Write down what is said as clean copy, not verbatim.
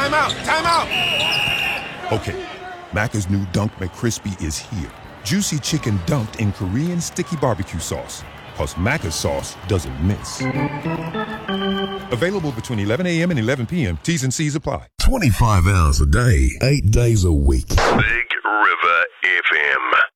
Time out! Okay, Macca's new Dunk McCrispy is here. Juicy chicken dunked in Korean sticky barbecue sauce. Plus Macca's sauce doesn't miss. Available between 11 a.m. and 11 p.m. T's and C's apply. 25 hours a day, 8 days a week. Big River FM.